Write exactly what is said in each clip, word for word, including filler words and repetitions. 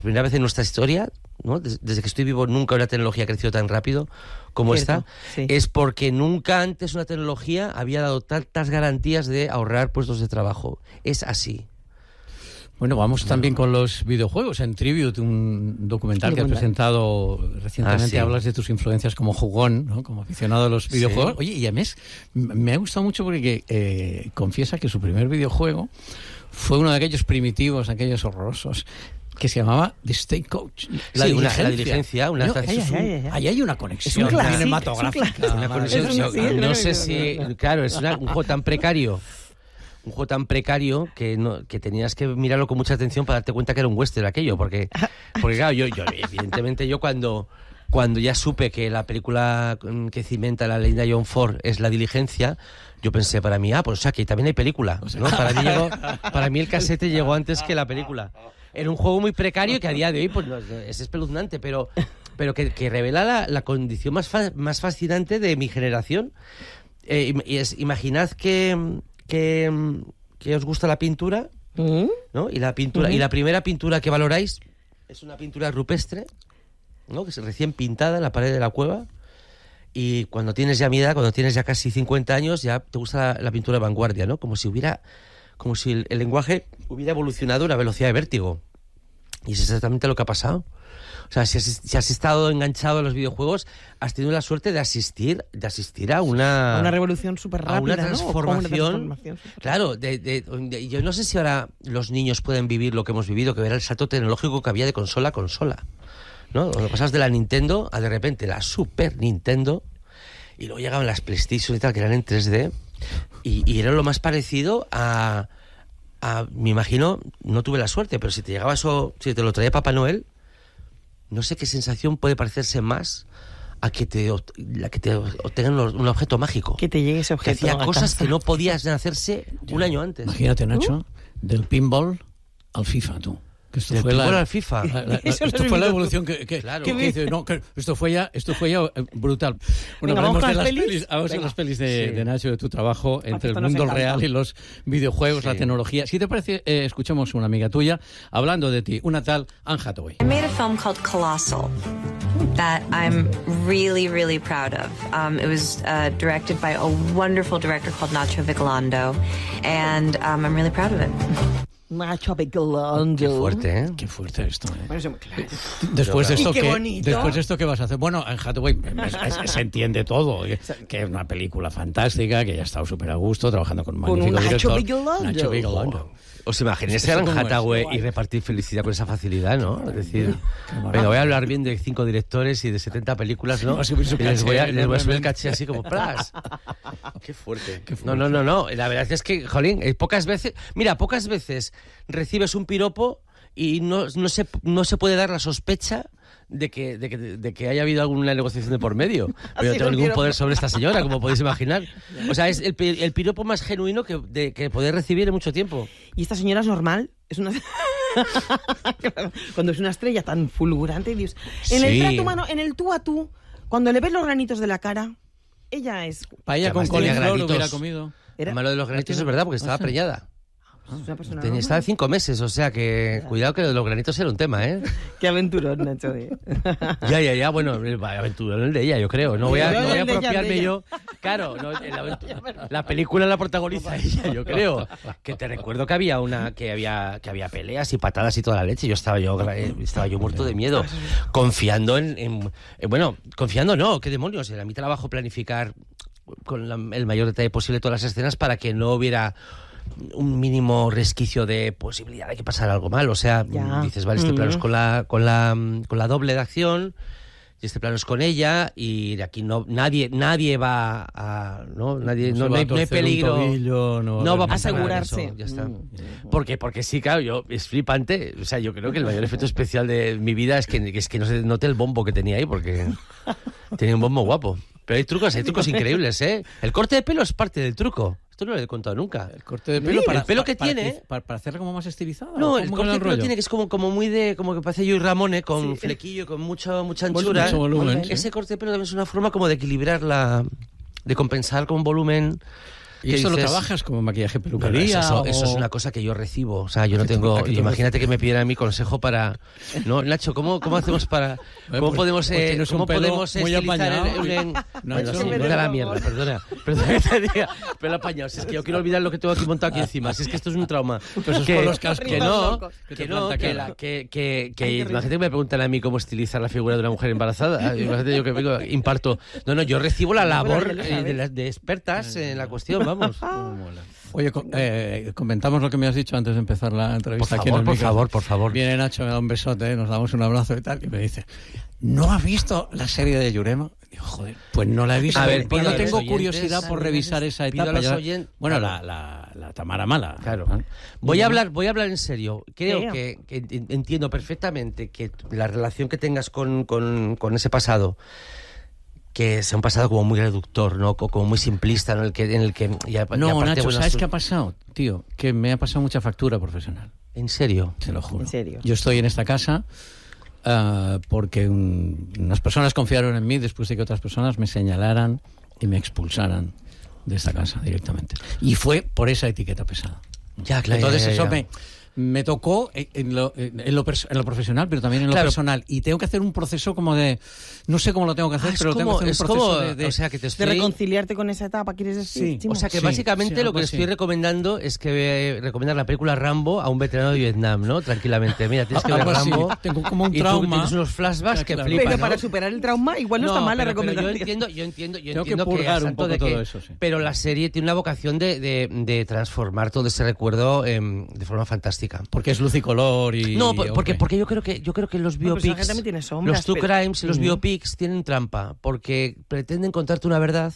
Primera vez en nuestra historia, ¿no? Desde que estoy vivo nunca una tecnología ha crecido tan rápido como Cierto, esta, sí. es porque nunca antes una tecnología había dado tantas garantías de ahorrar puestos de trabajo. Es así. Bueno, vamos también con los videojuegos. En Tribute, un documental que has presentado recientemente, ah, sí. hablas de tus influencias como jugón, ¿no? Como aficionado a los videojuegos. Sí. Oye, y a mí me ha gustado mucho porque eh, confiesa que su primer videojuego fue uno de aquellos primitivos, aquellos horrorosos, que se llamaba The State Coach. La, sí, diligencia. Una, la diligencia. Una, no, ahí, ahí, ahí, ahí hay una conexión es un cinematográfica. Es un una conexión, es un, sí, no sé si... Claro, es una, un juego tan precario. Un juego tan precario que no, que tenías que mirarlo con mucha atención para darte cuenta que era un western aquello. Porque, porque claro, yo, yo evidentemente yo cuando... Cuando ya supe que la película que cimenta la leyenda de John Ford es La Diligencia, yo pensé para mí, ah, pues o sea, que también hay película, ¿no? Para mí, llegó, para mí el casete llegó antes que la película. Era un juego muy precario que a día de hoy pues, es espeluznante, pero, pero que, que revela la, la condición más, fa, más fascinante de mi generación. Eh, y es, imaginad que, que, que os gusta la pintura, ¿no? Y la pintura, uh-huh. y la primera pintura que valoráis es una pintura rupestre, ¿no? Que es recién pintada en la pared de la cueva, y cuando tienes ya mi edad, cuando tienes ya casi cincuenta años, ya te gusta la, la pintura de vanguardia, ¿no? Como si hubiera, como si el, el lenguaje hubiera evolucionado a una velocidad de vértigo. Y es exactamente lo que ha pasado. O sea, si has, si has estado enganchado a los videojuegos, has tenido la suerte de asistir, de asistir a una... A una revolución súper rápida, a una transformación, ¿no? Una transformación claro, de, de, de, yo no sé si ahora los niños pueden vivir lo que hemos vivido, que era el salto tecnológico que había de consola a consola, ¿no? Cuando pasas de la Nintendo a de repente la Super Nintendo, y luego llegaban las PlayStation y tal, que eran en tres D, y, y era lo más parecido a, a... Me imagino, no tuve la suerte, pero si te llegaba eso, si te lo traía Papá Noel, no sé qué sensación puede parecerse más a que te, a que te obtengan un objeto mágico. Que te llegue ese objeto. Que hacía cosas que no podías hacerse un año antes. Imagínate, Nacho, ¿Uh? del pinball al FIFA, tú. Que esto del fue la, al FIFA. La, la, la, esto fue la evolución que, que, claro. que, que dice, no, que esto fue ya, esto fue ya brutal. Bueno, Venga, hablemos de las pelis, pelis, vamos a las pelis de, sí. de Nacho, de tu trabajo entre el nos mundo encanta. real y los videojuegos, sí. la tecnología. Si te parece, eh, escuchemos una amiga tuya hablando de ti, una tal Anne Hathaway. I made a film called Colossal that I'm really, really proud of. Um, it was uh, directed by a wonderful director called Nacho Vigalondo, and um, I'm really proud of it. Nacho Vigalondo. Qué fuerte, ¿eh? Qué fuerte esto, ¿eh? Bueno, eso, claro. Después de esto, qué que, bonito. después de esto, ¿qué vas a hacer? Bueno, en Hathaway se entiende todo, que es una película fantástica, que ya ha estado súper a gusto, trabajando con un Con magnífico un Nacho director. Vigalondo. Nacho Vigalondo. ¿Os imagináis a Anne Hathaway y repartir felicidad con esa facilidad, no? Es decir, venga, voy a hablar bien de cinco directores y de setenta películas, ¿no? Sí, y les voy a, les voy a subir el caché así como ¡plas! ¡Qué fuerte! Qué fuerte! No, no, no, no. La verdad es que, jolín, pocas veces... Mira, pocas veces recibes un piropo y no, no, se, no se puede dar la sospecha de que, de, que, de que haya habido alguna negociación de por medio. Pero yo no tengo ningún poder sobre esta señora, como podéis imaginar. O sea, es el, el piropo más genuino que, de, que poder recibir en mucho tiempo. ¿Y esta señora es normal? Es una... Cuando es una estrella tan fulgurante, Dios. En Sí. el trato humano, en el tú a tú, cuando le ves los granitos de la cara, ella es... Paella con además tenía coliflor granitos. hubiera comido. Era... Lo de los granitos es verdad, porque estaba preñada. Es una persona Tenía, normal. estaba de cinco meses, o sea que cuidado que los granitos era un tema, ¿eh? Qué aventurón, Nacho. ¿eh? Ya, ya, ya, bueno, el aventurón el de ella, yo creo. No voy a, no voy a El de ella, apropiarme el de ella. yo. Claro, no, la, la película la protagoniza ella, yo creo. Que te recuerdo que había una, que había, que había peleas y patadas y toda la leche. Yo estaba yo, estaba yo muerto de miedo, confiando en, en, en bueno, confiando no, qué demonios. Era mi trabajo planificar con la, el mayor detalle posible todas las escenas para que no hubiera un mínimo resquicio de posibilidad de que pasara algo mal. O sea, Ya. dices, vale, este Mm. plano es con la, con la, con la doble de acción y este plano es con ella y de aquí no nadie nadie va a no nadie no, se no va hay, a no hay torcer un peligro, tobillo, no va a no va a haber pasar nada de asegurarse. eso, ya está. Mm. Porque porque sí, claro, yo es flipante. O sea, yo creo que el mayor efecto especial de mi vida es que es que no se note el bombo que tenía ahí, porque tenía un bombo guapo. Pero hay trucos, hay trucos increíbles, ¿eh? El corte de pelo es parte del truco. Esto no lo he contado nunca. El corte de pelo, Sí, para, el pelo que para, tiene, para, para, para hacerla como más estilizada. no, ¿o el cómo corte era de pelo rollo? tiene que es como, como muy de, como que parece yo y Ramone, con Sí. flequillo, con mucho, mucha Volumen, anchura. mucho volumen, Ese sí. corte de pelo también es una forma como de equilibrar la, de compensar con volumen ¿Y eso dices, lo trabajas como maquillaje, peluquería? No, eso, o... eso es una cosa que yo recibo. O sea, yo no tengo... Imagínate que me pidieran a mí consejo para... No, Nacho, ¿cómo, cómo hacemos para... ¿Cómo pues, podemos, eh, pues ¿cómo podemos muy estilizar el, el, el... No, bueno, sí, me da la mierda, perdona. Perdona que te diga. Pero apañado, si es que yo quiero olvidar lo que tengo aquí montado aquí encima. Si es que esto es un trauma. Pero eso que, es por los cascos. Que no, que no, que, la, que, que, que imagínate que me preguntan a mí cómo estilizar la figura de una mujer embarazada. Imagínate yo que vengo, imparto. No, no, yo recibo la labor eh, de, de expertas en la cuestión, vamos. Oye, eh, comentamos lo que me has dicho antes de empezar la entrevista. Por favor, aquí en el por micro. favor, por favor. Viene Nacho, me da un besote, nos damos un abrazo y tal, y me dice, ¿no has visto la serie de Yurema? Digo, joder, pues no la he visto. A ver, pues no tengo oyentes, curiosidad por revisar esa etapa. Ya, oyen... Bueno, la, la, la Tamara Mala. Claro. ¿No? Voy a hablar, voy a hablar en serio. Creo que, que entiendo perfectamente que la relación que tengas con, con, con ese pasado, que sea un pasado como muy reductor, ¿no? Como muy simplista, ¿no? En el que, en el que ya, no, aparte, Nacho, bueno, ¿sabes su... qué ha pasado, tío? Que me ha pasado mucha factura profesional. ¿En serio? Te lo juro. ¿En serio? Yo estoy en esta casa uh, porque un, unas personas confiaron en mí después de que otras personas me señalaran y me expulsaran de esta casa directamente. Y fue por esa etiqueta pesada. Ya, claro. Entonces ya, ya, eso ya. me... me tocó en lo, en, lo en lo profesional, pero también en lo claro. personal. Y tengo que hacer un proceso como de... No sé cómo lo tengo que hacer, ah, pero como, tengo que hacer un proceso como, de, de... O sea, que te estoy... de reconciliarte con esa etapa, ¿quieres decir? Sí. O sea, que sí, básicamente sí, lo que le estoy recomendando es que eh, recomendar la película Rambo a un veterano de Vietnam, ¿no? Tranquilamente. Mira, tienes que ver Rambo. Sí. Tengo como un y trauma. Tú tienes unos flashbacks claro, que flipan, Pero ¿no? para superar el trauma, igual no, no está mal la pero, pero recomendación. yo entiendo, yo entiendo, yo Tengo entiendo que purgar que, un poco de todo que, eso, sí. Pero la serie tiene una vocación de, de, de transformar todo ese recuerdo eh, de forma fantástica. Porque es luz y color y... No, porque, okay. porque yo creo que yo creo que los biopics, también tiene sombras, los true pero... crimes y los biopics tienen trampa, porque pretenden contarte una verdad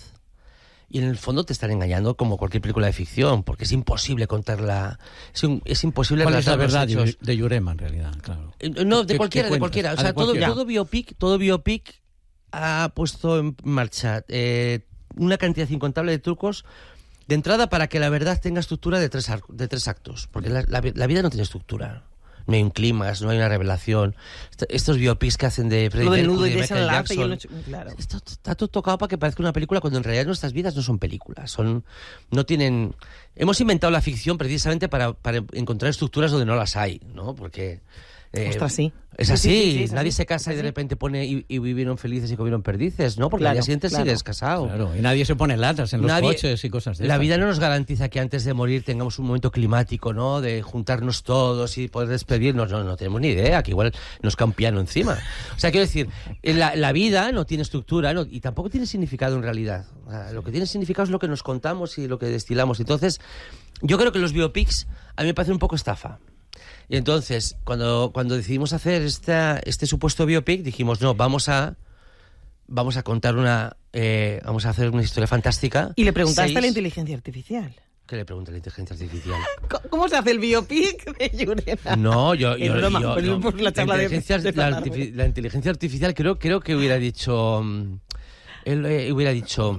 y en el fondo te están engañando como cualquier película de ficción, porque es imposible contarla, es, un, es imposible ¿Cuál es la verdad hechos. de Yurema en realidad? Claro. No, de cualquiera, de cualquiera. O sea, ah, todo, cualquiera. todo biopic, todo biopic ha puesto en marcha eh, una cantidad incontable de trucos. De entrada, para que la verdad tenga estructura de tres, de tres actos, porque la, la, la vida no tiene estructura. No hay un clímax, no hay una revelación. Estos biopics que hacen de Freddie Mercury, de Michael Jackson, hecho, claro. esto está todo tocado para que parezca una película cuando en realidad nuestras vidas no son películas. Son, no tienen. Hemos inventado la ficción precisamente para, para encontrar estructuras donde no las hay, ¿no? Porque eh, Ostras, sí. Es así, sí, sí, sí, es nadie así. se casa y de repente pone y, y vivieron felices y comieron perdices, ¿no? Porque Claro, al día siguiente claro. sigues casado. Claro, y nadie se pone latas en los Nadie- coches y cosas de La estas. vida no nos garantiza que antes de morir tengamos un momento climático, ¿no? De juntarnos todos y poder despedirnos. No, no tenemos ni idea, que igual nos cae un piano encima. O sea, quiero decir, la, la vida no tiene estructura, ¿no? Y tampoco tiene significado en realidad. O sea, lo que tiene significado es lo que nos contamos y lo que destilamos. Entonces, yo creo que los biopics a mí me parecen un poco estafa. Y entonces, cuando, cuando decidimos hacer esta, este supuesto biopic, dijimos, no, vamos a vamos a contar una... Eh, vamos a hacer una historia fantástica. Y le preguntaste Seis- a la inteligencia artificial. ¿Qué le pregunta a la inteligencia artificial? ¿Cómo- ¿Cómo se hace el biopic de Yurema? No, yo... Es yo, broma, yo- pero yo- por la charla de- inteligencia, de la, esta tarde. artifi- la inteligencia artificial creo, creo que hubiera dicho... mm, Él eh, hubiera dicho...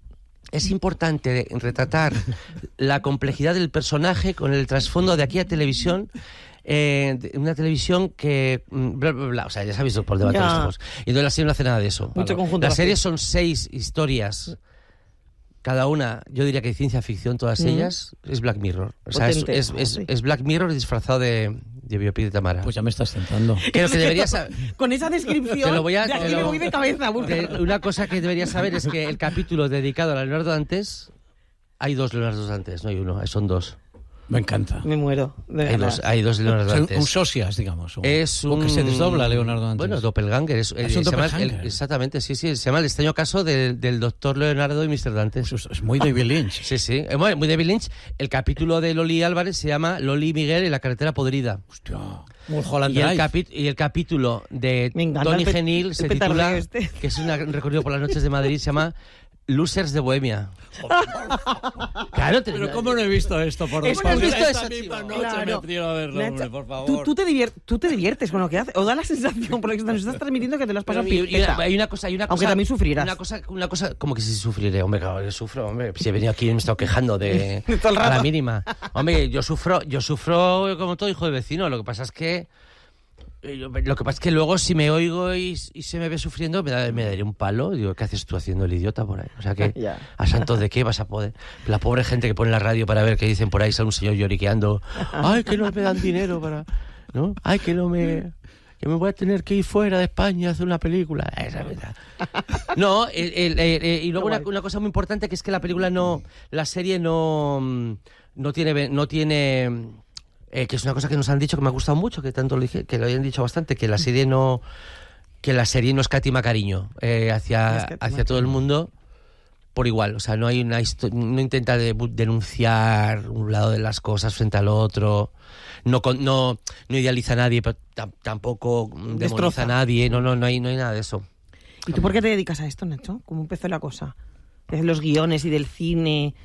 Es importante retratar la complejidad del personaje con el trasfondo de aquí a televisión, eh, de una televisión que... mm, Bla, bla, bla. O sea, ya sabéis por debate Ya. estamos. Y entonces la serie no hace nada de eso. Mucho conjunto Las vacío. series son seis historias, cada una, yo diría que de ciencia ficción, todas Mm. ellas, es Black Mirror. O sea, es, Potente. es, es, Sí. es Black Mirror disfrazado de, de biopic de Tamara. Pues ya me estás tentando. Creo que deberías saber... Con esa descripción, Te lo voy a- de te aquí lo- me voy de cabeza. De- una cosa que deberías saber es que el capítulo dedicado a Leonardo Dantes, hay dos Leonardo Dantes, no hay uno, hay- son dos. Me encanta. Me muero. de Hay verdad. dos, hay dos Leonardo O sea, un, Dantes. un socias, digamos. Un, Es o un... que se desdobla Leonardo antes. Bueno, doppelganger. Es, Es un se llama el- doppelganger. el- exactamente, sí, sí. Se llama el extraño caso del, del doctor Leonardo y mister Dantes. Pues es, es muy David Lynch. Sí, sí. Es muy, muy David Lynch. El capítulo de Loli Álvarez se llama Loli y Miguel en la carretera podrida. Hostia. Mulholland Y el, Drive. capi- y el capítulo de Me encanta Tony el pe- Genil el se petardeo titula, este. que es una- un recorrido por las noches de Madrid, se llama Losers de Bohemia. Claro, te- Pero ¿cómo no he visto esto? Por Es que favor? has visto Esta eso, misma tío. noche Claro. me quiero verlo, Nacho, hombre, por favor. Tú, tú, te divier- tú te diviertes con lo que haces. O da la sensación, por lo que nos estás transmitiendo, que te lo has pasado Pero, y- y pipeta. una- hay una cosa, hay una Aunque cosa- también sufrirás. Una cosa, una cosa, como que si sufriré, hombre, claro, yo sufro, hombre, si he venido aquí y me he estado quejando de Todo el a la rato. mínima. Hombre, yo sufro, yo sufro como todo hijo de vecino, lo que pasa es que Lo que pasa es que luego si me oigo y, y se me ve sufriendo, me, da, me daré un palo. Digo, ¿qué haces tú haciendo el idiota por ahí? O sea que, yeah. ¿a santos de qué vas a poder? La pobre gente que pone la radio para ver qué dicen por ahí, sale un señor lloriqueando. Ay, que no me dan dinero para... ¿no? Ay, que no me... que me voy a tener que ir fuera de España a hacer una película. Esa es verdad. No, el, el, el, el, y luego una, una cosa muy importante que es que la película no... La serie no... No tiene... No tiene Eh, que es una cosa que nos han dicho que me ha gustado mucho, que tanto lo dije, que lo habían dicho bastante, que la serie no que la serie no escatima cariño eh, hacia, escatima hacia todo el mundo por igual. O sea, no hay una histo- no intenta de, denunciar un lado de las cosas frente al otro, no no, no idealiza a nadie, pero t- tampoco demoniza Destroza. a nadie, no, no, no hay, no hay nada de eso. ¿Y tú por qué te dedicas a esto, Nacho? ¿Cómo empezó la cosa? Desde los guiones y del cine...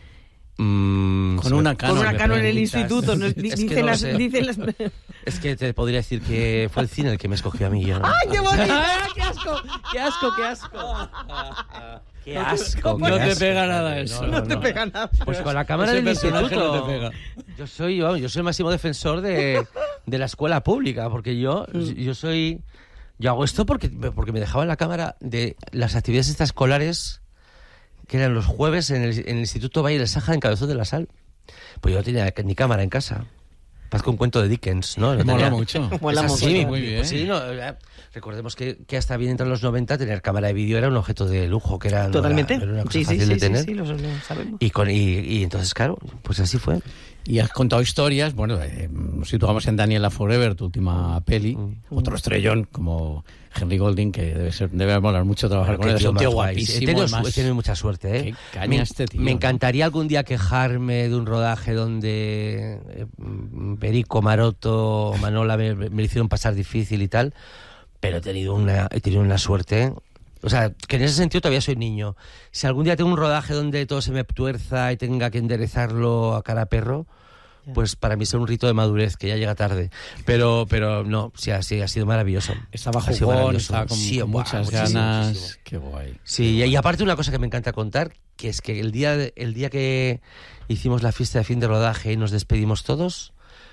Mm, con una cano, con una cano en el instituto nos es dicen, que no las, sé. dicen las es que te podría decir que fue el cine el que me escogió a mí. Yo, ¿no? ¡Ay, qué bonito! ¡Qué asco! ¡Qué asco, qué asco! ¡Qué asco! No qué te asco, pega nada eso. No, no te pega nada. Pues con la cámara Ese del personaje instituto. no te pega. Yo soy, vamos, yo soy el máximo defensor de, de la escuela pública, porque yo, yo soy, yo hago esto porque, porque me dejaban la cámara de las actividades extraescolares que eran los jueves en el, en el Instituto Valle del Sáhara en Cabezón de la Sal. Pues yo no tenía ni cámara en casa. Parece un cuento de Dickens, ¿no? no Mola tenía... mucho. Mola es así, mucho. Muy bien. Pues sí, no, recordemos que, que hasta bien entre los noventa tener cámara de vídeo era un objeto de lujo, que era, Totalmente. No era, era una cosa sí, fácil sí, de sí, tener. sí, sí, lo, lo sabemos. Y, con, y, y entonces, claro, pues así fue. Y has contado historias, bueno, eh, nos situamos en Daniela Forever, tu última peli, mm. otro estrellón como Henry Golding, que debe ser debe molar mucho trabajar bueno, con él, es un tío guay. guapísimo. He tenido, además, he tenido mucha suerte, ¿eh? Qué caña me, este tío. Me encantaría algún día quejarme de un rodaje donde eh, Perico, Maroto, Manola me, me hicieron pasar difícil y tal, pero he tenido una, he tenido una suerte... O sea, que en ese sentido todavía soy niño. Si algún día tengo un rodaje donde todo se me tuerza y tenga que enderezarlo a cara a perro, pues para mí es un rito de madurez que ya llega tarde. Pero pero no, sí, sí ha sido maravilloso. Estaba ha sido jugón, estaba con, sí, con buah, muchas muchísimo, ganas. Muchísimo. Qué guay. Sí, y aparte una cosa que me encanta contar, que es que el día, el día que hicimos la fiesta de fin de rodaje y nos despedimos todos,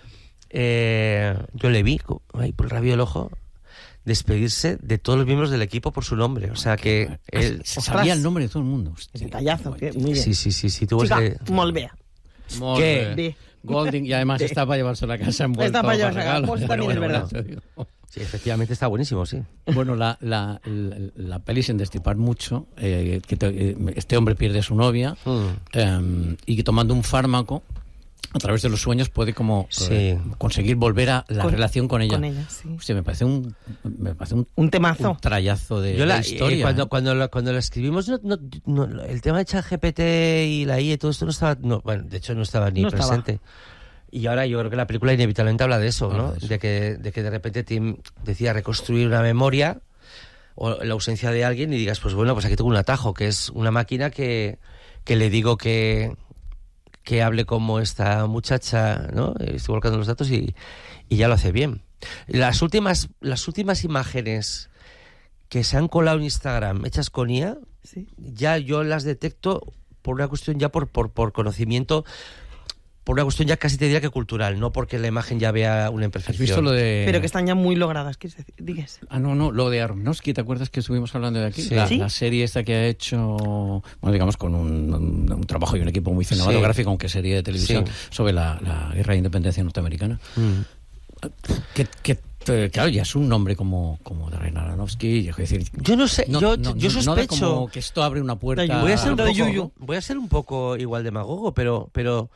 eh, yo le vi, ahí por el rabio del ojo, despedirse de todos los miembros del equipo por su nombre. O sea que él sabía el nombre de todo el mundo. Hostia, tallazo, que muy bien. Sí, sí, sí, sí, tuvo Chica, ese... molt bé. Molt ¿Qué? bé. Golding, y además Sí. está para llevarse la casa envuelta. Está para llevarse regalo. la casa, también es verdad. te digo. Sí, efectivamente está buenísimo, sí. Bueno, la, la, la, la peli, sin destripar mucho, eh, que te- eh, este hombre pierde a su novia Mm. eh, y que tomando un fármaco a través de los sueños puede como Sí. eh, conseguir volver a la Con- relación con ella. con ella, sí. Hostia, me parece un me parece un, Un temazo. un trayazo de, Yo la, de historia. eh, cuando, ¿eh? cuando, lo, cuando lo escribimos, no, no, no, el tema de ChatGPT y la I A y todo esto no estaba, no, bueno, de hecho no estaba ni No estaba. presente. Y ahora yo creo que la película inevitablemente habla de eso, Habla ¿no? de eso. De que, de que de repente te decía reconstruir una memoria o la ausencia de alguien y digas, pues bueno, pues aquí tengo un atajo, que es una máquina que, que le digo que, que hable como esta muchacha, ¿no? Estoy volcando los datos y, y ya lo hace bien. Las últimas, las últimas imágenes que se han colado en Instagram hechas con I A, Sí. ya yo las detecto por una cuestión ya por, por, por conocimiento, por una cuestión ya casi te diría que cultural, no porque la imagen ya vea una ¿Has imperfección. visto lo de Pero que están ya muy logradas, ¿quieres decir? Digas. Ah, no, no, lo de Aronofsky, ¿te acuerdas que estuvimos hablando de aquí? Sí. La, ¿Sí? la serie esta que ha hecho, bueno, digamos, con un, un, un trabajo y un equipo muy cinematográfico, aunque serie de televisión, Sí. sobre la, la guerra de independencia norteamericana. Mm. Que, que, eh, claro, ya es un nombre como, como de Darren Aronofsky, es decir... Yo no sé, no- yo, no- yo no da sospecho... como que esto abre una puerta... Voy voy, a ser un Lo de poco, Yuyu. voy a ser un poco igual demagogo, pero, pero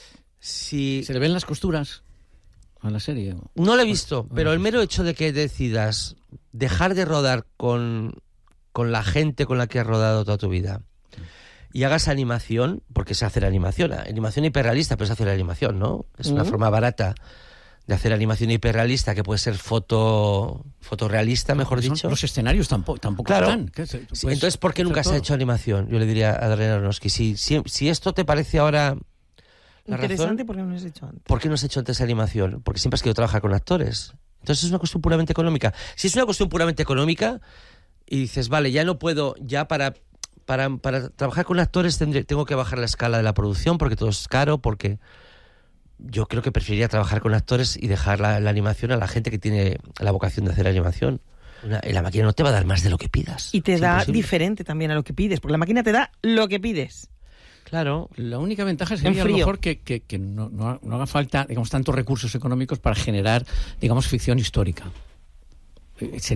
si... ¿Se le ven las costuras a la serie? No lo he visto, pero el mero hecho de que decidas dejar de rodar con, con la gente con la que has rodado toda tu vida y hagas animación, porque se hace la animación, animación hiperrealista, pero se hace la animación, ¿no? Es una Mm. forma barata de hacer animación hiperrealista que puede ser foto fotorrealista, mejor Son- dicho. Los escenarios tampoco, tampoco Claro. están. ¿Qué se- Sí, puedes entonces, ¿por qué nunca hacer se ha todo? hecho animación? Yo le diría a Darren Aronofsky, si, si, si esto te parece ahora la Interesante razón, porque no lo has hecho antes. ¿por qué no has hecho antes animación? Porque siempre has querido trabajar con actores. Entonces es una cuestión puramente económica. Si es una cuestión puramente económica y dices, vale, ya no puedo, ya para, para, para trabajar con actores tendré, tengo que bajar la escala de la producción porque todo es caro, porque... yo creo que preferiría trabajar con actores y dejar la, la animación a la gente que tiene la vocación de hacer animación. Una, la máquina no te va a dar más de lo que pidas. Y te es da imposible. diferente también a lo que pides, porque la máquina te da lo que pides. Claro. La única ventaja sería a lo mejor que, que, que no, no, no haga falta, digamos, tantos recursos económicos para generar, digamos, ficción histórica.